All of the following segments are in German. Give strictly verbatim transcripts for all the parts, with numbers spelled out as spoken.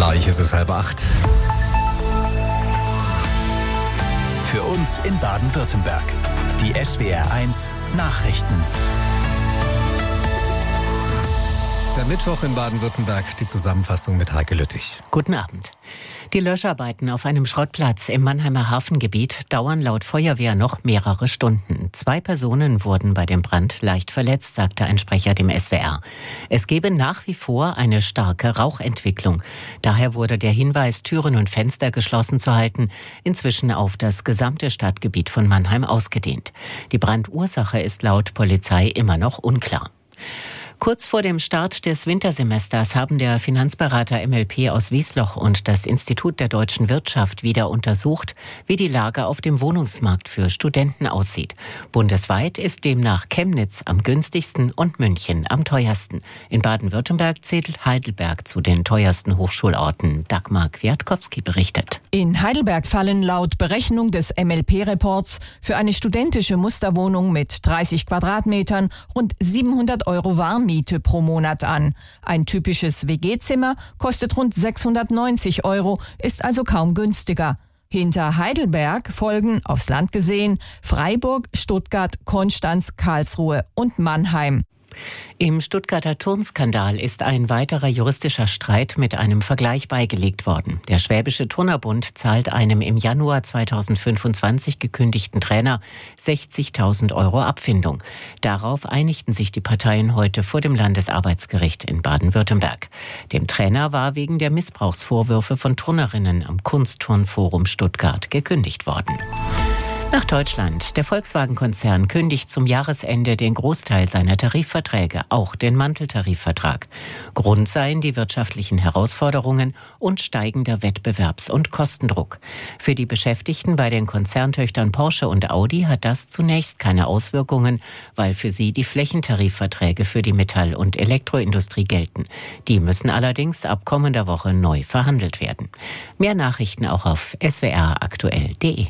Gleich ist es halb acht. Für uns in Baden-Württemberg. Die S W R eins Nachrichten. Der Mittwoch in Baden-Württemberg, die Zusammenfassung mit Heike Lüttich. Guten Abend. Die Löscharbeiten auf einem Schrottplatz im Mannheimer Hafengebiet dauern laut Feuerwehr noch mehrere Stunden. Zwei Personen wurden bei dem Brand leicht verletzt, sagte ein Sprecher dem S W R. Es gebe nach wie vor eine starke Rauchentwicklung. Daher wurde der Hinweis, Türen und Fenster geschlossen zu halten, inzwischen auf das gesamte Stadtgebiet von Mannheim ausgedehnt. Die Brandursache ist laut Polizei immer noch unklar. Kurz vor dem Start des Wintersemesters haben der Finanzberater M L P aus Wiesloch und das Institut der deutschen Wirtschaft wieder untersucht, wie die Lage auf dem Wohnungsmarkt für Studenten aussieht. Bundesweit ist demnach Chemnitz am günstigsten und München am teuersten. In Baden-Württemberg zählt Heidelberg zu den teuersten Hochschulorten. Dagmar Kwiatkowski berichtet. In Heidelberg fallen laut Berechnung des M L P-Reports für eine studentische Musterwohnung mit dreißig Quadratmetern rund siebenhundert Euro Warmmiete pro Monat an. Ein typisches W G-Zimmer kostet rund sechshundertneunzig Euro, ist also kaum günstiger. Hinter Heidelberg folgen, aufs Land gesehen, Freiburg, Stuttgart, Konstanz, Karlsruhe und Mannheim. Im Stuttgarter Turnskandal ist ein weiterer juristischer Streit mit einem Vergleich beigelegt worden. Der Schwäbische Turnerbund zahlt einem im Januar zweitausendfünfundzwanzig gekündigten Trainer sechzigtausend Euro Abfindung. Darauf einigten sich die Parteien heute vor dem Landesarbeitsgericht in Baden-Württemberg. Dem Trainer war wegen der Missbrauchsvorwürfe von Turnerinnen am Kunstturnforum Stuttgart gekündigt worden. Nach Deutschland. Der Volkswagen-Konzern kündigt zum Jahresende den Großteil seiner Tarifverträge, auch den Manteltarifvertrag. Grund seien die wirtschaftlichen Herausforderungen und steigender Wettbewerbs- und Kostendruck. Für die Beschäftigten bei den Konzerntöchtern Porsche und Audi hat das zunächst keine Auswirkungen, weil für sie die Flächentarifverträge für die Metall- und Elektroindustrie gelten. Die müssen allerdings ab kommender Woche neu verhandelt werden. Mehr Nachrichten auch auf s w r aktuell punkt d e.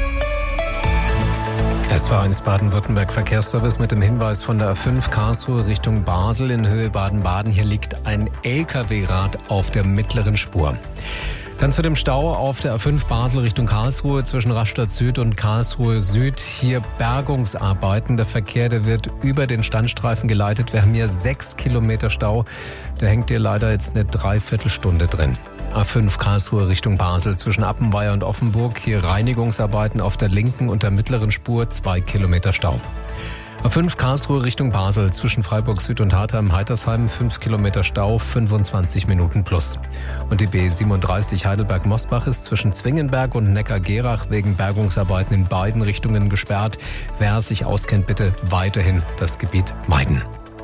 Es war eins Baden-Württemberg Verkehrsservice mit dem Hinweis von der A fünf Karlsruhe Richtung Basel in Höhe Baden-Baden. Hier liegt ein L K W-Rad auf der mittleren Spur. Dann zu dem Stau auf der A fünf Basel Richtung Karlsruhe zwischen Rastatt Süd und Karlsruhe Süd. Hier Bergungsarbeiten. Der Verkehr, der wird über den Standstreifen geleitet. Wir haben hier sechs Kilometer Stau. Da hängt hier leider jetzt eine Dreiviertelstunde drin. A fünf Karlsruhe Richtung Basel zwischen Appenweier und Offenburg. Hier Reinigungsarbeiten auf der linken und der mittleren Spur. Zwei Kilometer Stau. A fünf Karlsruhe Richtung Basel zwischen Freiburg Süd und Hartheim-Heitersheim. fünf Kilometer Stau, fünfundzwanzig Minuten plus. Und die B siebenunddreißig Heidelberg-Mosbach ist zwischen Zwingenberg und Neckar-Gerach wegen Bergungsarbeiten in beiden Richtungen gesperrt. Wer sich auskennt, bitte weiterhin das Gebiet meiden.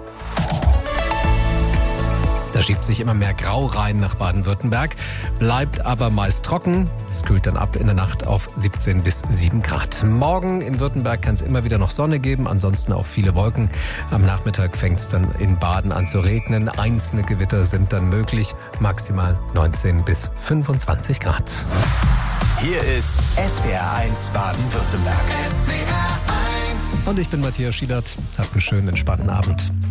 Da schiebt sich immer mehr Grau rein nach Baden-Württemberg, bleibt aber meist trocken. Es kühlt dann ab in der Nacht auf siebzehn bis sieben Grad. Morgen in Württemberg kann es immer wieder noch Sonne geben, ansonsten auch viele Wolken. Am Nachmittag fängt es dann in Baden an zu regnen. Einzelne Gewitter sind dann möglich, maximal neunzehn bis fünfundzwanzig Grad. Hier ist S W R eins Baden-Württemberg. Und ich bin Matthias Schielert. Habt einen schönen, entspannten Abend.